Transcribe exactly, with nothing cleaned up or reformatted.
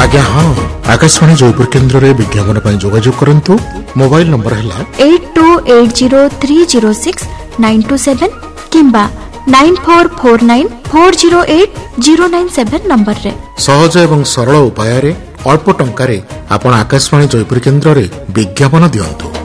आज्ञा हाँ आकाशवाणी जयपुर केन्द्र में विज्ञापन पर जोगाजोग करंतु मोबाइल नंबर है eight to eight zero three zero six nine two seven किंबा nine four four nine four zero eight zero nine seven number रे सहज एवं सरल उपाय अल्प टंका रे आपण आकाशवाणी जयपुर केन्द्र में विज्ञापन दियंतु।